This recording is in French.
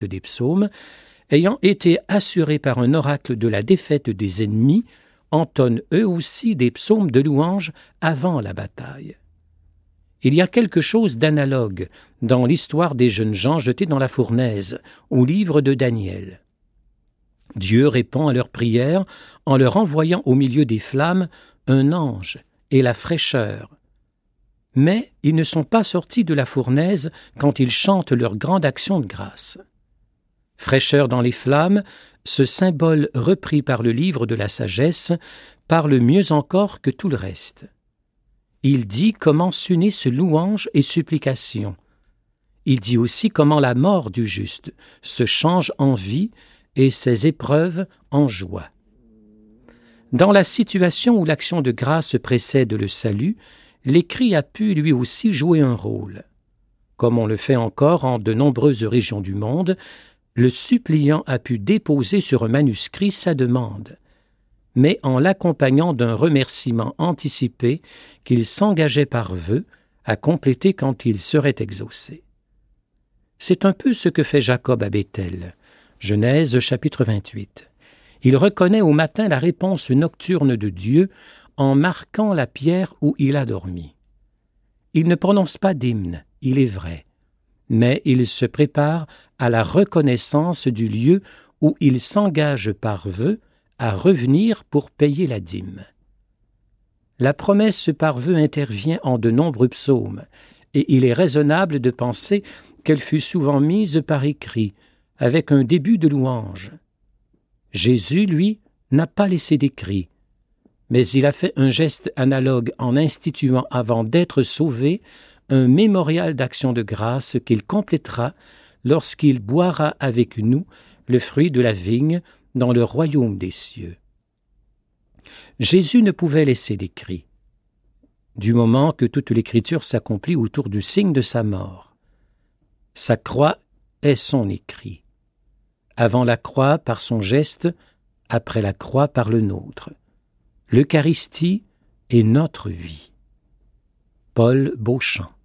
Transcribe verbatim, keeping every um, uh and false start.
des psaumes, ayant été assurés par un oracle de la défaite des ennemis, entonnent eux aussi des psaumes de louange avant la bataille. Il y a quelque chose d'analogue dans l'histoire des jeunes gens jetés dans la fournaise, au livre de Daniel. Dieu répond à leurs prières en leur envoyant au milieu des flammes un ange et la fraîcheur. Mais ils ne sont pas sortis de la fournaise quand ils chantent leur grande action de grâce. Fraîcheur dans les flammes, ce symbole repris par le livre de la sagesse parle mieux encore que tout le reste. Il dit comment s'unissent louange et supplication. Il dit aussi comment la mort du juste se change en vie et ses épreuves en joie. Dans la situation où l'action de grâce précède le salut, l'écrit a pu lui aussi jouer un rôle. Comme on le fait encore en de nombreuses régions du monde, le suppliant a pu déposer sur un manuscrit sa demande, mais en l'accompagnant d'un remerciement anticipé qu'il s'engageait par vœu à compléter quand il serait exaucé. C'est un peu ce que fait Jacob à Béthel. Genèse chapitre vingt-huit. Il reconnaît au matin la réponse nocturne de Dieu en marquant la pierre où il a dormi. Il ne prononce pas d'hymne, il est vrai, mais il se prépare à la reconnaissance du lieu où il s'engage par vœu à revenir pour payer la dîme. La promesse par vœu intervient en de nombreux psaumes, et il est raisonnable de penser qu'elle fut souvent mise par écrit, avec un début de louange. Jésus, lui, n'a pas laissé d'écrit, mais il a fait un geste analogue en instituant, avant d'être sauvé, un mémorial d'action de grâce qu'il complétera lorsqu'il boira avec nous le fruit de la vigne dans le royaume des cieux. Jésus ne pouvait laisser d'écrit, du moment que toute l'Écriture s'accomplit autour du signe de sa mort. Sa croix est son écrit. Avant la croix par son geste, après la croix par le nôtre. L'Eucharistie est notre vie. Paul Beauchamp.